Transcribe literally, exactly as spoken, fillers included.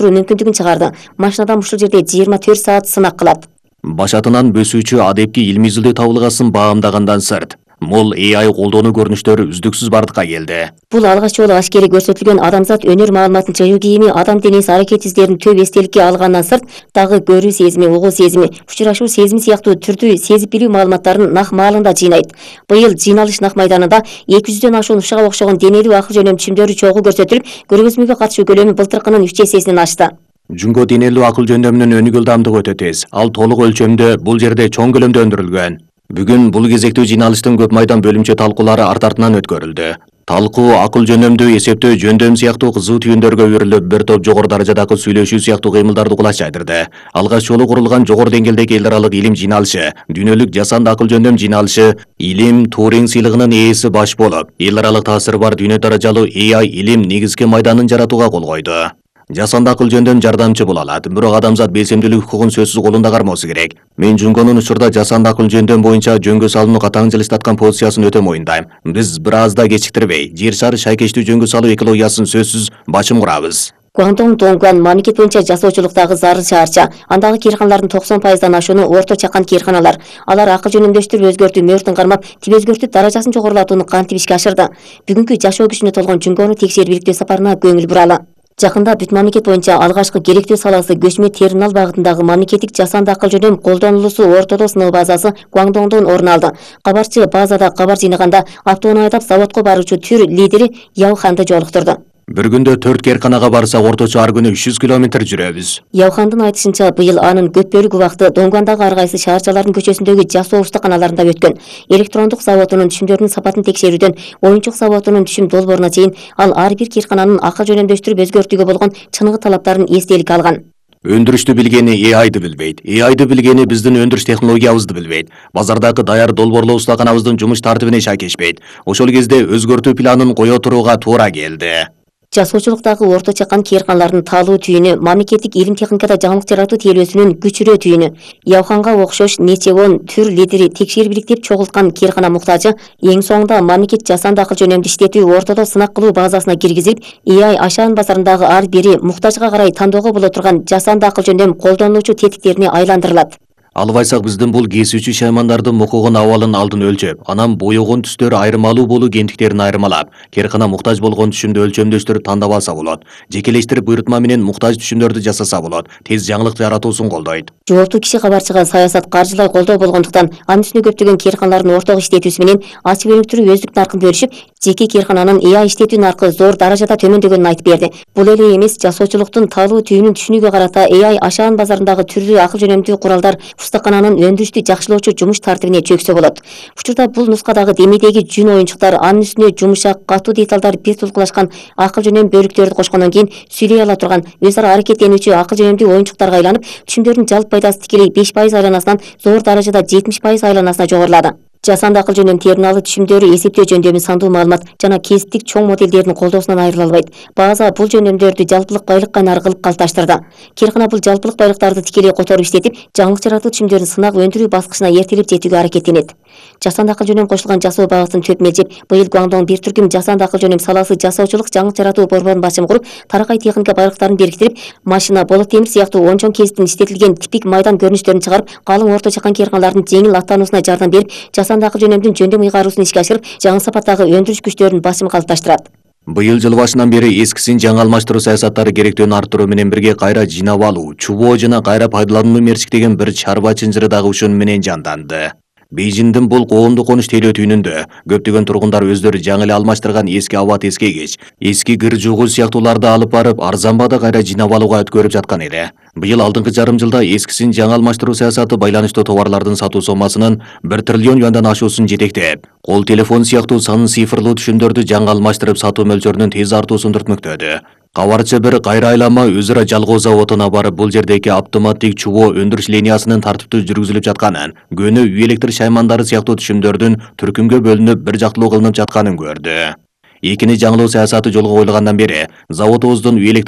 алмаштыруу мүмкүндүгүн чыгарды. Машинадан ушул жерде жыйырма төрт саат сынак кылат. Башатынан бөсүүчү адепки илмий изилдөө табылгасын баамдагандан сырт, мол A I колдонуу көрүнүштөрү үздүксүз бардыкка келди. Бул алгач жолу ашкери көрсөтүлгөн адамзат өнөр маалыматын жыюу кийими, адам денеси аракет издерин төп эстеликке алгандан сырт, дагы көрүү сезими, угуу сезими, учурашуу сезими сыяктуу түрдүү сезип билүү маалыматтарын нак маалында жыйнайт. Быйыл жыйналыш нак майданында эки жүздөн ашуун ушуга окшогон денелүү акыл жөнөм түшүмдөрү чогуу көрсөтүлүп, көргөзмөгө катышуу көлөмү былтыркынын үч эсесинен ашты. Жүнгө денелүү акыл жөндөмүнүн өнүгүл дамдыгы өтө тез. Ал толук өлчөмдө бул жерде чоң көлөмдө өндүрүлгөн. Бүгүн бул кезектүү жыйналыштын көп майдан бөлүмчө талкуулары арт артынан өткөрүлдү. Талкуу акыл жөнөмдүү эсептөө жөндөм сыяктуу кызуу түйүндөргө өрүлүп, бир топ жогору даражадагы сүйлөшүү сыяктуу кыймылдарды кулаш жайдырды. Алгач жолу курулган жогору деңгээлдеги эл аралык илим жыйналышы, дүйнөлүк жасанды акыл жөндөм жыйналышы, илим Туринг сыйлыгынын ээси баш болуп, эл аралык таасири бар дүйнө даражалуу A I илим негизги майданын жаратууга кол койду. Жасанды акыл жөндөм жардамчы боло алат, бирок адамзат белсемдүүлүк укугун сөзсүз колунда кармоосу керек. Мен Жүнгөнүн учурда жасанды акыл жөндөм боюнча жөнгө салууну катаң жылыстаткан позициясын өтө моюндайм. Биз бир аз да кечиктирбей, жер шары шайкечтүү жөнгө салуу экологиясын сөзсүз башым курабыз. Гуандong Донгуан мамлекет боюнча жасоочулуктагы зарыл шаарча. Андагы кээрканалардын токсон пайыздан ашууну орто чакан кээрканалар. Алар акыл жөнөмдөштүрүп өзгөртүү мөөртүн кармап, тип өзгөртүп даражасын жогорулатууну кантип ишке ашырды. Бүгүнкү жашоо күчүнө толгон Жүнгөнү текшерип иликтөө сапарына көңүл буралы. Жакында бүт мамлекет боюнча алгачкы керектүү саласы көчмө терминал багытындагы мамлекеттик жасанды акыл жөнөм колдонулуусу ортодо сыноо базасы Гуандоңдон орун алды. Кабарчы базада кабар жыйнаганда автоунаа айдап заводко баруучу түр лидери Яо Ханды жолуктурду. Бир күндө төрт кээрканага барсак орточо ар күнү үч жүз километр жүрөбүз. Яо Хандын айтышынча, быйыл анын көппөлүк убакыты Донгуандагы ар кайсы шаарчалардын көчөсүндөгү жасоо устаканаларында өткөн. Электрондук заводунун түшүмдөрүнүн сапатын текшерүүдөн оюнчук заводунун түшүм долбооруна чейин ал ар бир кээркананын акыл жөнөмдөштүрүп өзгөртүүгө болгон чыныгы талаптарын эстеликке алган. Өндүрүштү билгени A I'ды билбейт. A I'ды билгени биздин өндүрүш технологиябызды билбейт. Базардагы даяр долбоорлоо устаканабыздын жумуш тартибине шайкешпейт. Ошол кезде өзгөртүү планын кое турууга туура келди. Жасоочулуктагы орто чакан кээрканалардын таалуу түйүнү мамлекеттик илим техникада жаңылык жаратуу тейлөөсүнүн күчүрөө түйүнү. Яоханга окшош нече он түр лидери текшерип иликтеп чогулткан кээркана муктажы эң соңунда мамлекет жасанды акыл жөнөмдү иштетүү ортодо сынак кылуу базасына киргизилип, A I ашаан базарындагы ар бири муктажга карай тандоого боло турган жасанды акыл жөнөм колдонулуучу тетиктерине айландырылат. Албайсак биздин бул кесүүчү шаймандардын мукугун абалын алдын өлчөп, анан боёгон түстөрү айырмалуу болуу кендиктерин айырмалап, кээркана муктаж болгон түшүмдү өлчөмдөштүрүп тандап алса болот. Жекелештирип буйрутма менен муктаж түшүмдөрдү жасаса болот. Тез жаңылык жаратуусун колдойт. Жооптуу киши кабарчыга саясат каржылай колдоо болгондуктан, анын үстүнө көптөгөн кээрканалардын ортого иштетүүсү менен ачып өнүктүрүү өздүк наркын бөлүшүп, жеке кээркананын A I иштетүү наркы зор даражада төмөндөгөнүн айтып берди. Бул эле эмес, жасоочулуктун таалуу түйүнүн түшүнүүгө карата A I ашаан базарындагы түрдүү акыл жөнөмдүү куралдар устакананын өндүрүштү жакшылоочу жумуш тартибине чөксө болот. Учурда бул нускадагы демидеги жүн оюнчуктар, анын үстүнө жумшак, катуу деталдар бир тулкулашкан акыл жөнөм бөлүктөрдү кошкондон кийин сүйлөй ала турган өз ара аракеттенүүчү акыл жөнөмдүү оюнчуктарга айланып, түшүмдөрдүн жалпы пайдасы тикелей беш пайыз айланасынан зор даражада жетимиш пайыз айланасына жогорулады. Жасанды акыл жөнөм терминалы түшүмдөрү эсептөө жөндөмү сандуу маалымат жана кесиптик чоң моделдердин колдоосунан айрыла албайт. База бул жөндөмдөрдү жалпылык байлык кайнары кылып калыпташтырды. Кээркана бул жалпылык байлыктарды тикелей которуп иштетип, жаңылык жаратуу түшүмдөрүн сынак өндүрүү баскычына эртелеп жетүүгө аракеттенет. Жасанды акыл жөнөм кошулган жасоо багытын төп мелжеп, быйыл Гуандоң бир түркүм жасанды акыл жөнөм саласы жасоочулук жаңылык жаратуу борборун башчы куруп, таракай техника байлыктарын бириктирип, машина, болот темир сыяктуу он чоң кесиптин иштетилген типик майдан көрүнүштөрүн чыгарып, калың орто чакан кээрканалардын жеңил аттануусуна жардам берип, жасанды акыл жөнөмдүн жөндөм ыйгаруусун ишке ашырып, жаңы сапаттагы өндүрүш күчтөрүнүн басымын калыпташтырат. Быйыл жыл башынан бери эскисин жаңы алмаштыруу саясаттары керектөөнү арттыруу менен бирге кайра жыйнап алуу, чубоо жана кайра пайдаланууну мерчиктеген бир чарба чынжыры дагы ушун менен жанданды. Бейжиңдин бул коомдук конуш тейлөө түйүнүндө көптөгөн тургундар өздөрү жаңы эле алмаштырган эски аба тескегич, эски кыр жугуу сыяктууларды алып барып, арзан баада кайра жыйнап алууга өткөрүп жаткан эле. Быйыл алдыңкы жарым жылда эскисин жаңы алмаштыруу саясаты байланыштуу товарлардын сатуу сомасынын бир триллион юандан ашуусун жетектеп, кол телефон сыяктуу санын цифрлуу түшүмдөрдү жаңы алмаштырып сатуу мөлчөрүнүн тез артуусун түртмөктөдү. Кабарчы бир кайра айлама өз ара жалгоо заводуна барып, бул жердеги автоматтик чубоо өндүрүш линиясынын тартиптүү жүргүзүлүп жатканын, көнө үй электр шаймандары сыяктуу түшүмдөрдүн түркүмгө бөлүнүп бир жактылуу кылынып жатканын көрдү. Экини жаңылоо саясаты жолго коюлгандан бери заводубуздун үй электр